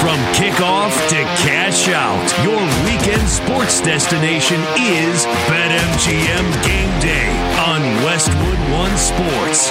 From kickoff to cash out, your weekend sports destination is BetMGM Game Day on Westwood One Sports.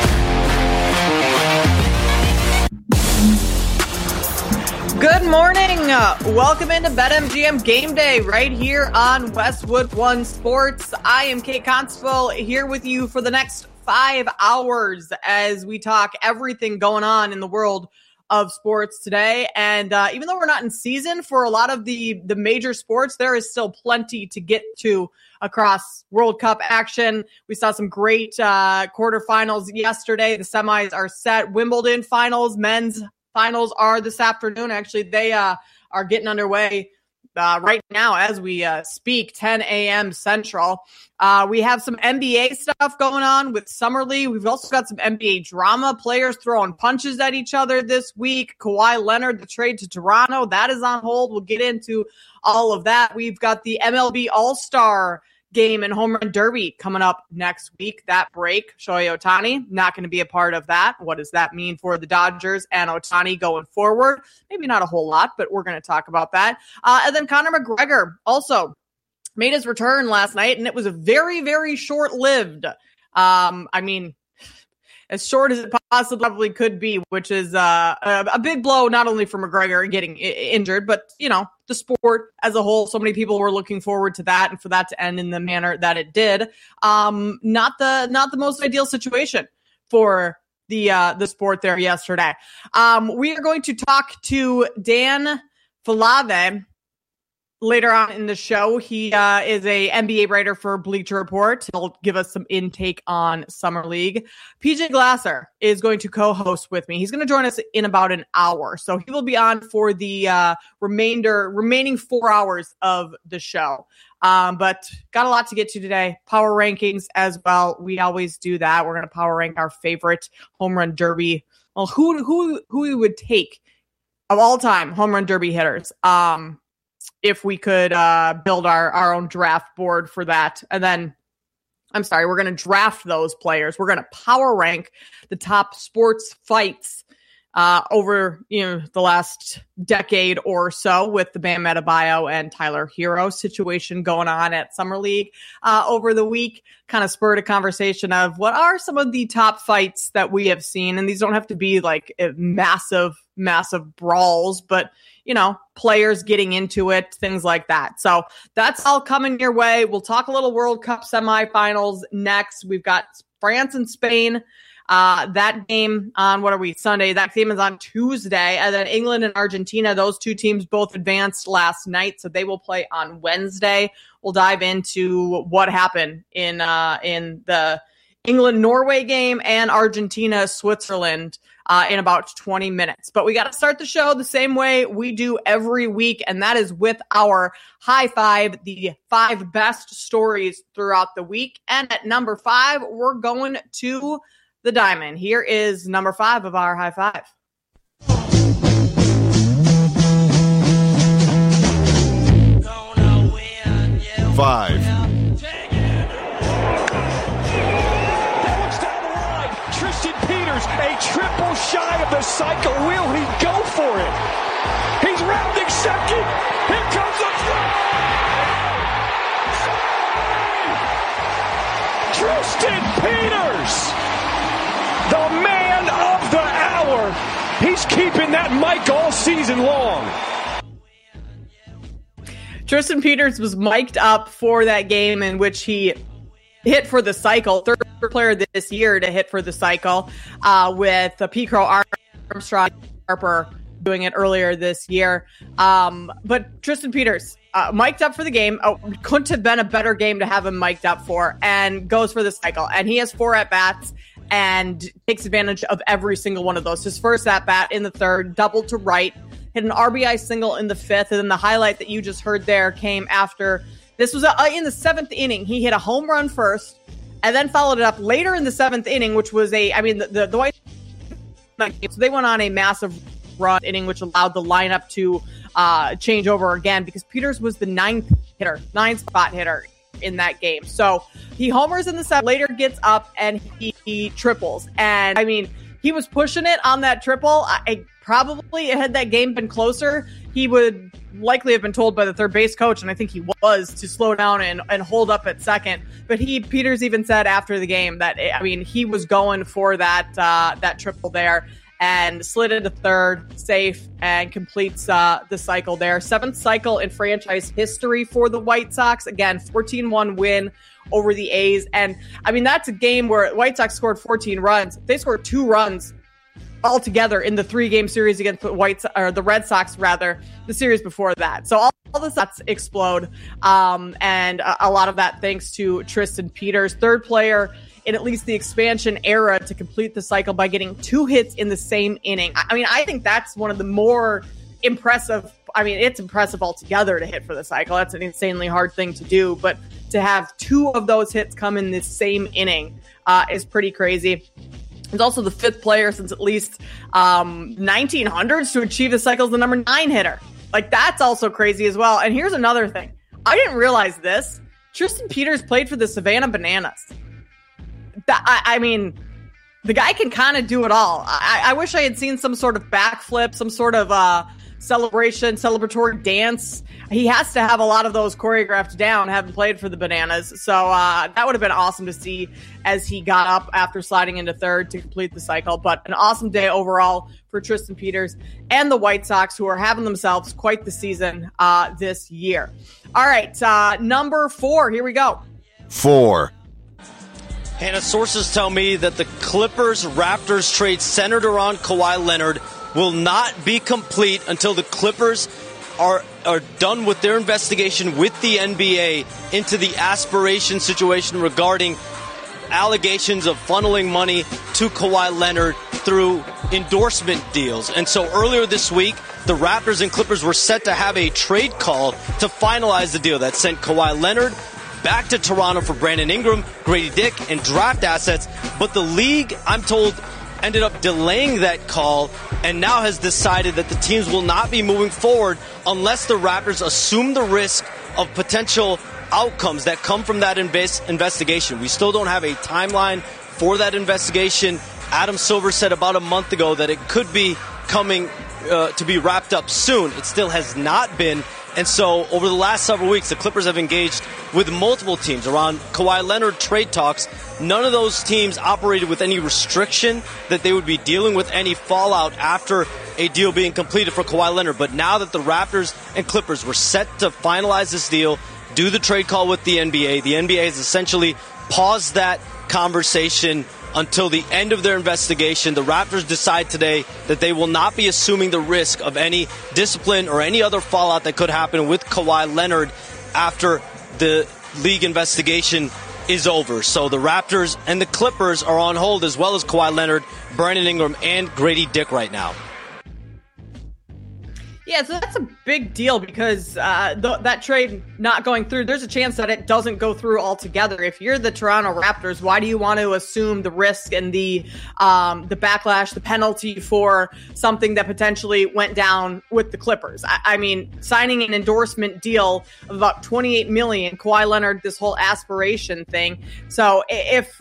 Good morning. Welcome into BetMGM Game Day right here on Westwood One Sports. I am Kate Constable here with you for the next 5 hours as we talk everything going on in the world of sports today. And even though we're not in season for a lot of the major sports, there is still plenty to get to across World Cup action. We saw some great quarterfinals yesterday. The semis are set. Wimbledon finals, men's finals are this afternoon. Actually, they are getting underway right now as we speak, 10 a.m. Central. We have some NBA stuff going on with Summer League. We've also got some NBA drama, players throwing punches at each other this week. Kawhi Leonard, the trade to Toronto, that is on hold. We'll get into all of that. We've got the MLB All-Star Game and Home Run Derby coming up next week. That break, Shohei Ohtani, not going to be a part of that. What does that mean for the Dodgers and Ohtani going forward? Maybe not a whole lot, but we're going to talk about that. And then Conor McGregor also made his return last night, and it was a very, very short-lived. As short as it possibly could be, which is a big blow, not only for McGregor getting injured, but, you know, the sport as a whole. So many people were looking forward to that, and for that to end in the manner that it did. Not the most ideal situation for the sport there yesterday. We are going to talk to Dan Filave later on in the show. He is a NBA writer for Bleacher Report. He'll give us some intake on Summer League. PJ Glasser is going to co-host with me. He's going to join us in about an hour. So he will be on for the remaining 4 hours of the show. But got a lot to get to today. Power rankings as well. We always do that. We're going to power rank our favorite home run derby. Well, who we would take of all time home run derby hitters. If we could build our own draft board for that. And then, we're going to draft those players. We're going to power rank the top sports fights over the last decade or so, with the Bam Adebayo and Tyler Hero situation going on at Summer League over the week. Kind of spurred a conversation of what are some of the top fights that we have seen. And these don't have to be like massive brawls, but players getting into it, things like that. So that's all coming your way. We'll talk a little World Cup semifinals next. We've got France and Spain. That game on, Sunday. That game is on Tuesday. And then England and Argentina, those two teams both advanced last night, so they will play on Wednesday. We'll dive into what happened in the England-Norway game and Argentina-Switzerland in about 20 minutes. But we got to start the show the same way we do every week, and that is with our High Five, the 5 best stories throughout the week. And at number 5, we're going to the Diamond. Here is number 5 of our High Five. 5. A triple shy of the cycle. Will he go for it? He's rounding second. Here comes the throw. Tristan Peters, the man of the hour. He's keeping that mic all season long. Tristan Peters was mic'd up for that game in which he hit for the cycle, third player this year to hit for the cycle, with Pete Crow, Armstrong, Harper doing it earlier this year. But Tristan Peters, mic'd up for the game. Couldn't have been a better game to have him mic'd up for, and goes for the cycle. And he has 4 at-bats and takes advantage of every single one of those. His first at-bat in the third, doubled to right, hit an RBI single in the 5th, and then the highlight that you just heard there came after. This was in the 7th inning. He hit a home run first, and then followed it up later in the 7th inning, which was the White Sox, so they went on a massive run inning, which allowed the lineup to change over again, because Peters was the 9th spot hitter in that game. So he homers in the 7th, later gets up and he triples. And he was pushing it on that triple. Probably had that game been closer, he would likely have been told by the third base coach, and I think he was, to slow down and hold up at second. But Peters even said after the game that, I mean, he was going for that triple there and slid into third, safe, and completes the cycle there. 7th cycle in franchise history for the White Sox. Again, 14-1 win over the A's. And, I mean, that's a game where White Sox scored 14 runs. They scored 2 runs altogether in the 3-game series against the Red Sox, the series before that. So all the stats explode, and a lot of that thanks to Tristan Peters, third player in at least the expansion era to complete the cycle by getting 2 hits in the same inning. I mean, I think that's one of the more impressive. I mean, it's impressive altogether to hit for the cycle. That's an insanely hard thing to do, but to have 2 of those hits come in this same inning is pretty crazy. He's also the 5th player since at least 1900s to achieve the cycle as the number 9 hitter. Like, that's also crazy as well. And here's another thing. I didn't realize this. Tristan Peters played for the Savannah Bananas. I mean, the guy can kind of do it all. I wish I had seen some sort of backflip, some sort of celebratory dance. He has to have a lot of those choreographed down, having played for the Bananas. So that would have been awesome to see as he got up after sliding into third to complete the cycle. But an awesome day overall for Tristan Peters and the White Sox, who are having themselves quite the season this year. All right, number 4. Here we go. 4. Hannah, sources tell me that the Clippers-Raptors trade centered around Kawhi Leonard will not be complete until the Clippers are done with their investigation with the NBA into the aspiration situation regarding allegations of funneling money to Kawhi Leonard through endorsement deals. And so earlier this week, the Raptors and Clippers were set to have a trade call to finalize the deal that sent Kawhi Leonard back to Toronto for Brandon Ingram, Grady Dick, and draft assets. But the league, I'm told, ended up delaying that call and now has decided that the teams will not be moving forward unless the Raptors assume the risk of potential outcomes that come from that investigation. We still don't have a timeline for that investigation. Adam Silver said about a month ago that it could be coming to be wrapped up soon. It still has not been. And so over the last several weeks, the Clippers have engaged with multiple teams around Kawhi Leonard trade talks. None of those teams operated with any restriction that they would be dealing with any fallout after a deal being completed for Kawhi Leonard. But now that the Raptors and Clippers were set to finalize this deal, do the trade call with the NBA has essentially paused that conversation until the end of their investigation. The Raptors decide today that they will not be assuming the risk of any discipline or any other fallout that could happen with Kawhi Leonard after the league investigation is over. So the Raptors and the Clippers are on hold, as well as Kawhi Leonard, Brandon Ingram, and Grady Dick right now. Yeah, so that's a big deal because that trade not going through, there's a chance that it doesn't go through altogether. If you're the Toronto Raptors, why do you want to assume the risk and the backlash, the penalty for something that potentially went down with the Clippers? I mean, signing an endorsement deal of about $28 million, Kawhi Leonard, this whole aspiration thing. So if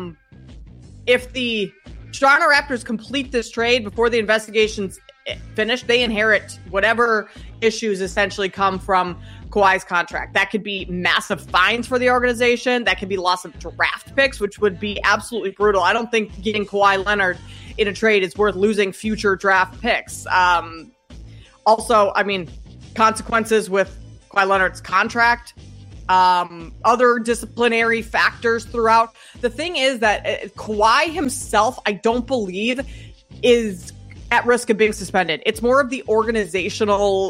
the Toronto Raptors complete this trade before the investigation's finished, they inherit whatever issues essentially come from Kawhi's contract. That could be massive fines for the organization. That could be loss of draft picks, which would be absolutely brutal. I don't think getting Kawhi Leonard in a trade is worth losing future draft picks. Also, I mean, consequences with Kawhi Leonard's contract, other disciplinary factors throughout. The thing is that Kawhi himself, I don't believe, is at risk of being suspended. It's more of the organizational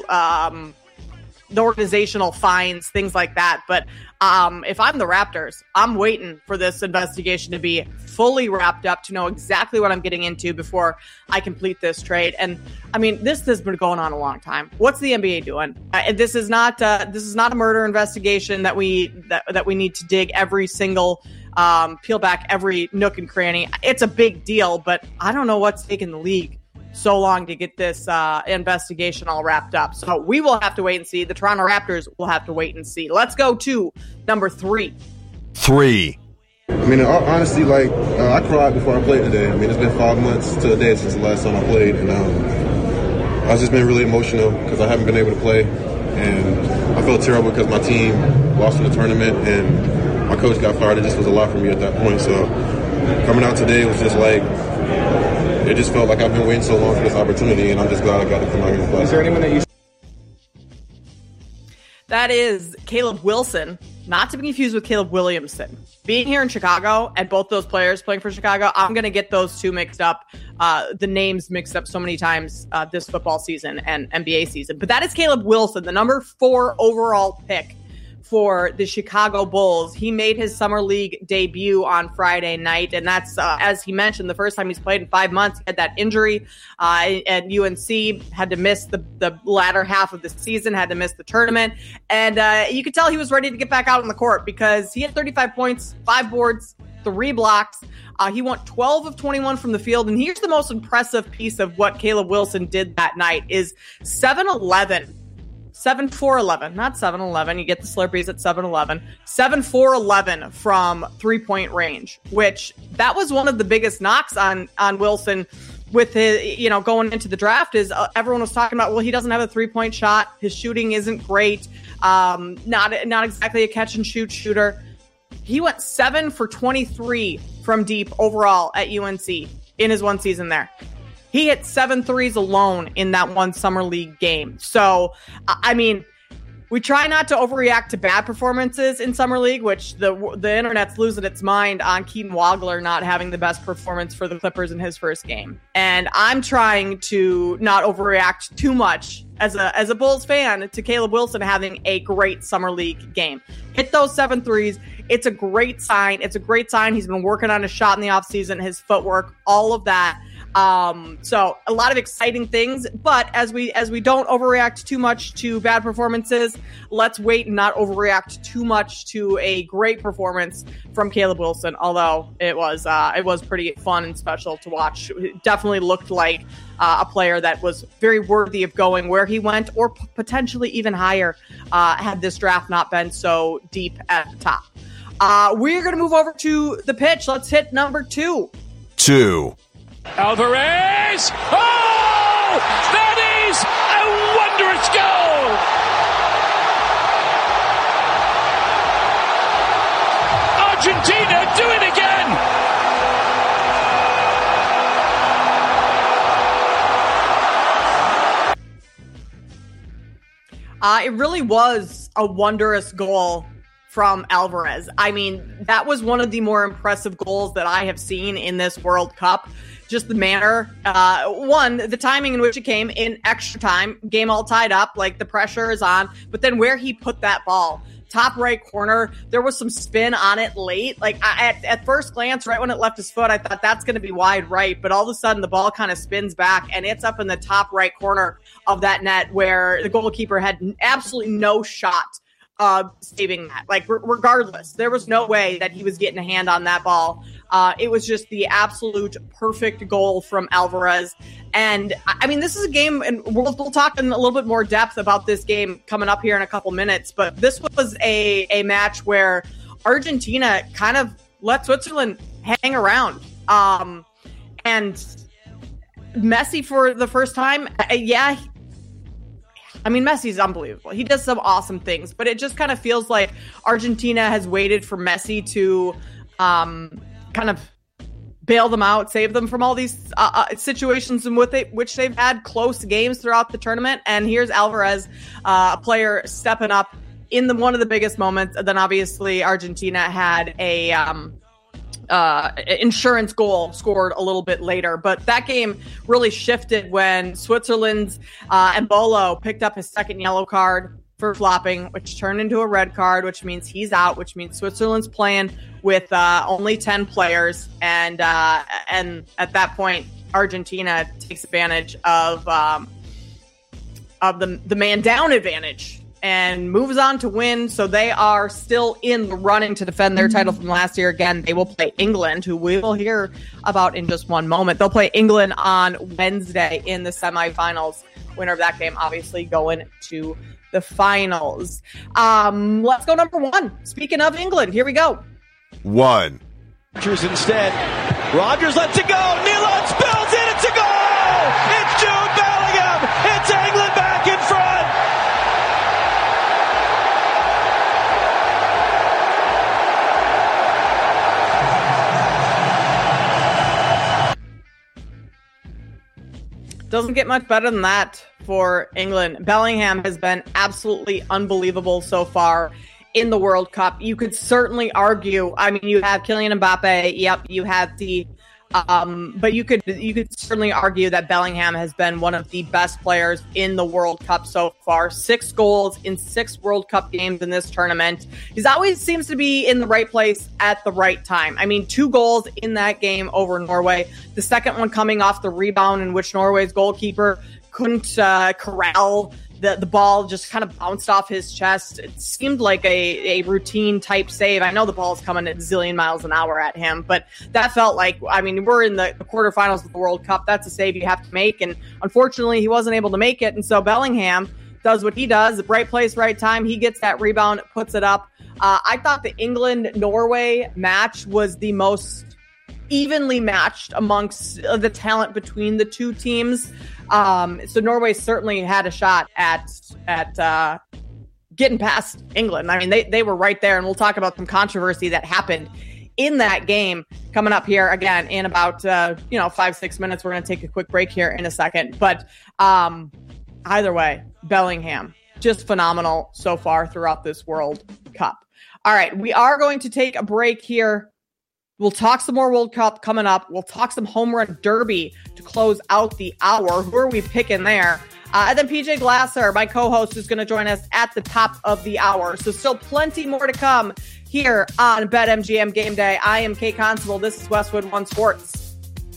fines, things like that. But if I'm the Raptors, I'm waiting for this investigation to be fully wrapped up to know exactly what I'm getting into before I complete this trade. And I mean, this has been going on a long time. What's the NBA doing? This is not a murder investigation that we need to dig every single peel back every nook and cranny. It's a big deal, but I don't know what's taking the league so long to get this investigation all wrapped up. So we will have to wait and see. The Toronto Raptors will have to wait and see. Let's go to number 3. 3. I mean, honestly, I cried before I played today. I mean, it's been 5 months to a day since the last time I played, and I've just been really emotional because I haven't been able to play, and I felt terrible because my team lost in the tournament, and my coach got fired. It just was a lot for me at that point, so coming out today was just like, it just felt like I've been waiting so long for this opportunity, and I'm just glad I got to come out here and play. Is there anyone that you... That is Caleb Wilson, not to be confused with Caleb Williamson. Being here in Chicago and both those players playing for Chicago, I'm going to get those two mixed up, the names mixed up so many times this football season and NBA season. But that is Caleb Wilson, the number 4 overall pick for the Chicago Bulls. He made his summer league debut on Friday night, and that's, as he mentioned, the first time he's played in 5 months. He had that injury at UNC, had to miss the latter half of the season, had to miss the tournament, and you could tell he was ready to get back out on the court because he had 35 points, 5 boards, 3 blocks. He went 12 of 21 from the field, and here's the most impressive piece of what Caleb Wilson did that night is 7-4-11, not 7-11. You get the Slurpees at 7-11. 7-4-11 from 3-point range, which that was one of the biggest knocks on Wilson with his, going into the draft is everyone was talking about, well, he doesn't have a 3-point shot. His shooting isn't great. Not exactly a catch and shoot shooter. He went 7 for 23 from deep overall at UNC in his one season there. He hit 7 threes alone in that one summer league game. So, I mean, we try not to overreact to bad performances in summer league, which the internet's losing its mind on Keaton Wagler not having the best performance for the Clippers in his first game. And I'm trying to not overreact too much as a Bulls fan to Caleb Wilson having a great summer league game. Hit those 7 threes. It's a great sign. He's been working on his shot in the offseason, his footwork, all of that. So a lot of exciting things, but as we don't overreact too much to bad performances, let's wait and not overreact too much to a great performance from Caleb Wilson. Although it was pretty fun and special to watch. It definitely looked like a player that was very worthy of going where he went, or potentially even higher, had this draft not been so deep at the top. We're going to move over to the pitch. Let's hit number 2. Alvarez! Oh! That is a wondrous goal! Argentina do it again! It really was a wondrous goal from Alvarez. I mean, that was one of the more impressive goals that I have seen in this World Cup. Just the manner, the timing in which it came in extra time, game all tied up, like the pressure is on, but then where he put that ball, top right corner, there was some spin on it late. Like at first glance, right when it left his foot, I thought that's going to be wide right, but all of a sudden the ball kind of spins back and it's up in the top right corner of that net where the goalkeeper had absolutely no shot saving that. Like regardless, there was no way that he was getting a hand on that ball. It was just the absolute perfect goal from Alvarez. And I mean, this is a game, and we'll talk in a little bit more depth about this game coming up here in a couple minutes, but this was a match where Argentina kind of let Switzerland hang around. And Messi for the first time, I mean, Messi's unbelievable. He does some awesome things, but it just kind of feels like Argentina has waited for Messi to kind of bail them out, save them from all these situations in which they've had close games throughout the tournament. And here's Alvarez, a player stepping up in one of the biggest moments. And then obviously Argentina had a insurance goal scored a little bit later, but that game really shifted when Switzerland's Embolo picked up his second yellow card for flopping, which turned into a red card, which means he's out, which means Switzerland's playing with only 10 players, and at that point Argentina takes advantage of the man down advantage and moves on to win. So they are still in the running to defend their title from last year. Again, they will play England, who we will hear about in just one moment. They'll play England on Wednesday in the semifinals. Winner of that game, obviously, going to the finals. Let's go number 1. Speaking of England, here we go. 1. Instead, Rodgers lets it go. Nealon spills it. It's a goal. It's Jude Bellingham. It's England back in front. Doesn't get much better than that for England. Bellingham has been absolutely unbelievable so far in the World Cup. You could certainly argue, I mean, you have Kylian Mbappe, yep, you have the, but you could certainly argue that Bellingham has been one of the best players in the World Cup so far. 6 goals in 6 World Cup games in this tournament. He's always seems to be in the right place at the right time. I mean, 2 goals in that game over Norway. The second one coming off the rebound in which Norway's goalkeeper couldn't corral the ball, just kind of bounced off his chest. It seemed like a routine type save. I know the ball's coming at a zillion miles an hour at him, but that felt like, I mean, we're in the quarterfinals of the World Cup. That's a save you have to make. And unfortunately, he wasn't able to make it. And so Bellingham does what he does, right place, right time. He gets that rebound, puts it up. I thought the England-Norway match was the most evenly matched amongst the talent between the two teams. So Norway certainly had a shot at getting past England. I mean, they were right there, and we'll talk about some controversy that happened in that game coming up here again in about 5-6 minutes. We're going to take a quick break here in a second, but either way, Bellingham just phenomenal so far throughout this World Cup. All right, we are going to take a break here. We'll talk some more World Cup coming up. We'll talk some home run derby to close out the hour. Who are we picking there? And then PJ Glasser, my co-host, is going to join us at the top of the hour. So still plenty more to come here on BetMGM Game Day. I am Kate Constable. This is Westwood One Sports.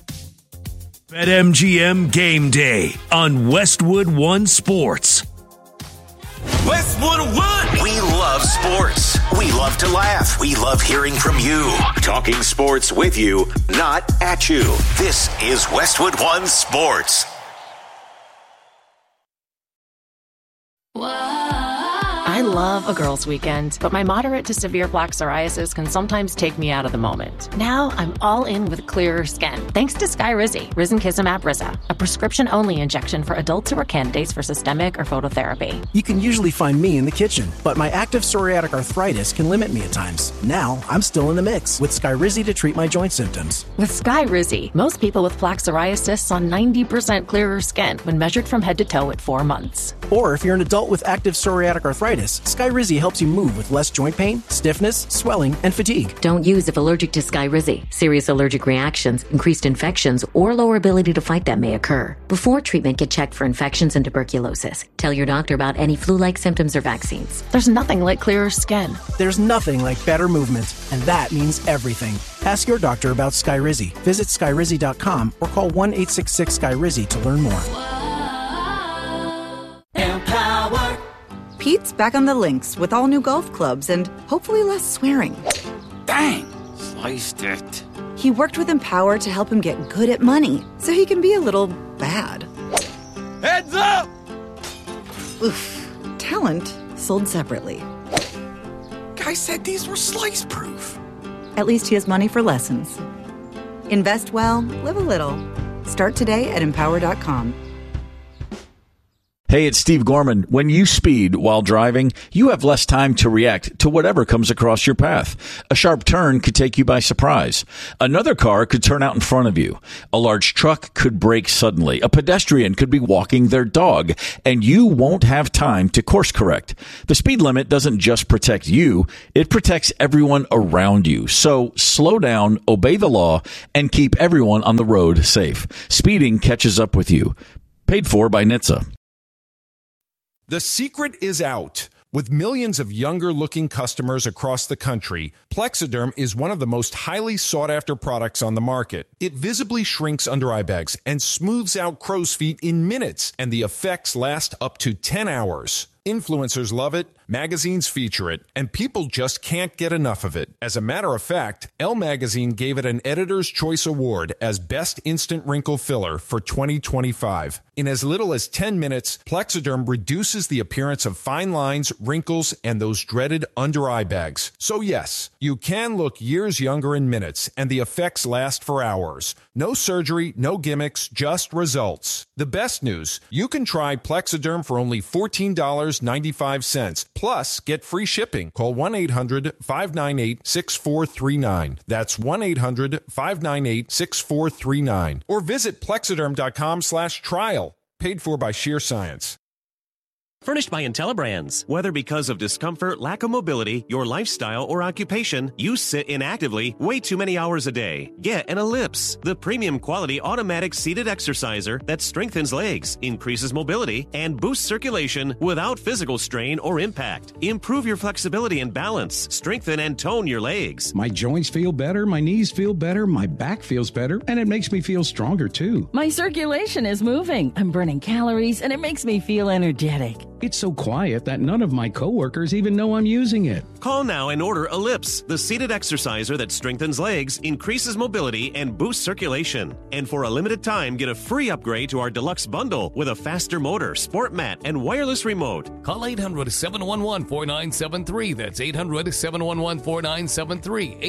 BetMGM Game Day on Westwood One Sports. Westwood One. We love sports. We love to laugh. We love hearing from you. Talking sports with you, not at you. This is Westwood One Sports. I love a girls' weekend, but my moderate to severe plaque psoriasis can sometimes take me out of the moment. Now I'm all in with clearer skin, thanks to Skyrizi, Risankizumab Riza, a prescription-only injection for adults who are candidates for systemic or phototherapy. You can usually find me in the kitchen, but my active psoriatic arthritis can limit me at times. Now I'm still in the mix with Skyrizi to treat my joint symptoms. With Skyrizi, most people with plaque psoriasis saw 90% clearer skin when measured from head to toe at 4 months. Or if you're an adult with active psoriatic arthritis, Skyrizi helps you move with less joint pain, stiffness, swelling, and fatigue. Don't use if allergic to Skyrizi. Serious allergic reactions, increased infections, or lower ability to fight them may occur. Before treatment, get checked for infections and tuberculosis. Tell your doctor about any flu-like symptoms or vaccines. There's nothing like clearer skin. There's nothing like better movement, and that means everything. Ask your doctor about Skyrizi. Visit Skyrizi.com or call 1-866-SKYRIZI to learn more. Empower. Pete's back on the links with all new golf clubs and hopefully less swearing. Dang, sliced it. He worked with Empower to help him get good at money so he can be a little bad. Heads up! Oof. Talent sold separately. Guy said these were slice-proof. At least he has money for lessons. Invest well, live a little. Start today at Empower.com. Hey, it's Steve Gorman. When you speed while driving, you have less time to react to whatever comes across your path. A sharp turn could take you by surprise. Another car could turn out in front of you. A large truck could brake suddenly. A pedestrian could be walking their dog, and you won't have time to course correct. The speed limit doesn't just protect you, it protects everyone around you. So slow down, obey the law, and keep everyone on the road safe. Speeding catches up with you. Paid for by NHTSA. The secret is out. With millions of younger-looking customers across the country, Plexiderm is one of the most highly sought-after products on the market. It visibly shrinks under eye bags and smooths out crow's feet in minutes, and the effects last up to 10 hours. Influencers love it, magazines feature it, and people just can't get enough of it. As a matter of fact, Elle Magazine gave it an Editor's Choice Award as Best Instant Wrinkle Filler for 2025. In as little as 10 minutes, Plexiderm reduces the appearance of fine lines, wrinkles, and those dreaded under-eye bags. So yes, you can look years younger in minutes, and the effects last for hours. No surgery, no gimmicks, just results. The best news, you can try Plexiderm for only $14.95, plus get free shipping. Call 1-800-598-6439. That's 1-800-598-6439. Or visit plexiderm.com/trial. Paid for by Sheer Science. Furnished by IntelliBrands. Whether because of discomfort, lack of mobility, your lifestyle, or occupation, you sit inactively way too many hours a day. Get an Ellipse, the premium quality automatic seated exerciser that strengthens legs, increases mobility, and boosts circulation without physical strain or impact. Improve your flexibility and balance, strengthen and tone your legs. My joints feel better, my knees feel better, my back feels better, and it makes me feel stronger too. My circulation is moving, I'm burning calories, and it makes me feel energetic. It's so quiet that none of my coworkers even know I'm using it. Call now and order Ellipse, the seated exerciser that strengthens legs, increases mobility, and boosts circulation. And for a limited time, get a free upgrade to our deluxe bundle with a faster motor, sport mat, and wireless remote. Call 800-711-4973. That's 800-711-4973.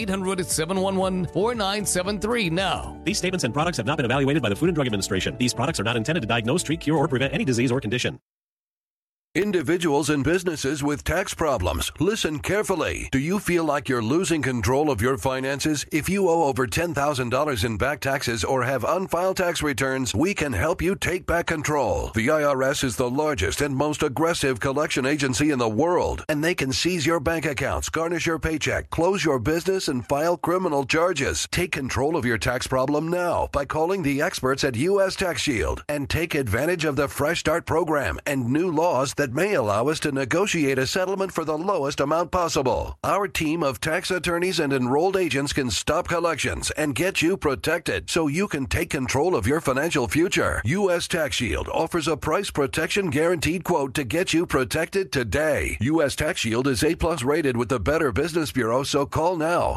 800-711-4973 now. These statements and products have not been evaluated by the Food and Drug Administration. These products are not intended to diagnose, treat, cure, or prevent any disease or condition. Individuals and businesses with tax problems, listen carefully. Do you feel like you're losing control of your finances? If you owe over $10,000 in back taxes or have unfiled tax returns, we can help you take back control. The IRS is the largest and most aggressive collection agency in the world, and they can seize your bank accounts, garnish your paycheck, close your business, and file criminal charges. Take control of your tax problem now by calling the experts at U.S. Tax Shield and take advantage of the Fresh Start program and new laws that may allow us to negotiate a settlement for the lowest amount possible. Our team of tax attorneys and enrolled agents can stop collections and get you protected so you can take control of your financial future. U.S. Tax Shield offers a price protection guaranteed quote to get you protected today. U.S. Tax Shield is A+ rated with the Better Business Bureau, so call now.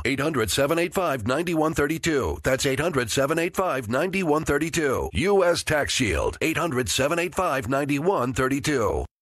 800-785-9132. That's 800-785-9132. U.S. Tax Shield. 800-785-9132.